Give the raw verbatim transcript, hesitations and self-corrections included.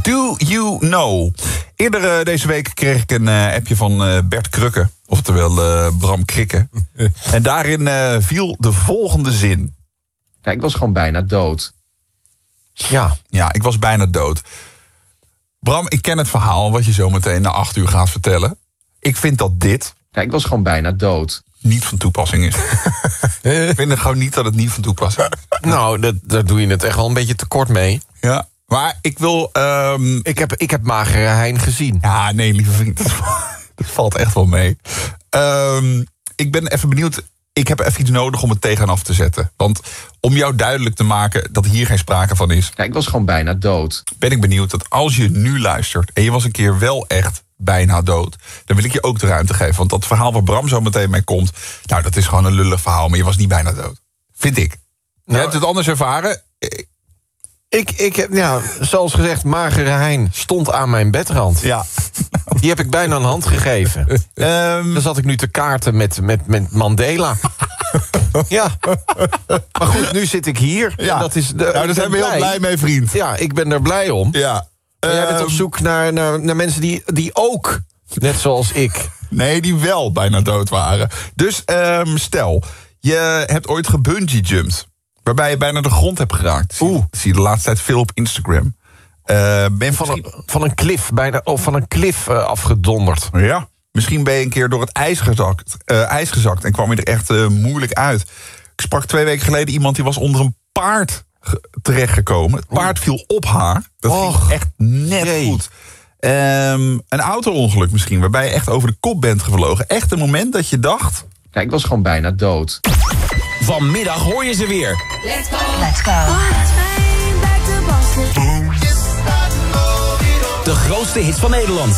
Do You Know. Eerder uh, deze week kreeg ik een uh, appje van uh, Bert Krukke. Oftewel uh, Bram Krikke. En daarin uh, viel de volgende zin. Ja, ik was gewoon bijna dood. Ja, ja, ik was bijna dood. Bram, ik ken het verhaal wat je zo meteen na acht uur gaat vertellen. Ik vind dat dit... Ja, ik was gewoon bijna dood. Niet van toepassing is. Ik vind het gewoon niet dat het niet van toepassing is. Nou, dat, daar doe je het echt wel een beetje tekort mee. Ja, maar ik wil... Um... Ik heb, ik heb Magere Hein gezien. Ja, nee, lieve vriend, dat, dat valt echt wel mee. Um, ik ben even benieuwd... Ik heb even iets nodig om het tegenaf te zetten. Want om jou duidelijk te maken dat hier geen sprake van is... Ja, ik was gewoon bijna dood. Ben ik benieuwd dat als je nu luistert... en je was een keer wel echt bijna dood... dan wil ik je ook de ruimte geven. Want dat verhaal waar Bram zo meteen mee komt... nou, dat is gewoon een lullig verhaal, maar je was niet bijna dood. Vind ik. Nou, je hebt het anders ervaren. Ik, ik heb, ja, zoals gezegd, Magere Hein stond aan mijn bedrand. Ja. Die heb ik bijna een hand gegeven. Um, Dan zat ik nu te kaarten met, met, met Mandela. Ja. Maar goed, nu zit ik hier. Ja. En dat is de, nou, daar zijn we heel blij mee, vriend. Ja, ik ben er blij om. Ja. En jij bent op zoek naar, naar, naar mensen die, die ook, net zoals ik... Nee, die wel bijna dood waren. Dus um, stel, je hebt ooit gebungee-jumped... waarbij je bijna de grond hebt geraakt. Oeh. Zie je de laatste tijd veel op Instagram. Uh, ben van, misschien... een, van een klif, bijna, of van een klif uh, afgedonderd. Ja. Misschien ben je een keer door het ijs gezakt, uh, ijs gezakt en kwam je er echt uh, moeilijk uit. Ik sprak twee weken geleden iemand die was onder een paard terechtgekomen. Het paard Oeh. viel op haar. Dat Och. ging echt net Jee. goed. Um, een auto-ongeluk misschien, waarbij je echt over de kop bent gevlogen. Echt een moment dat je dacht... Ja, ik was gewoon bijna dood. Vanmiddag hoor je ze weer. Let's go. Let's go. De grootste hits van Nederland.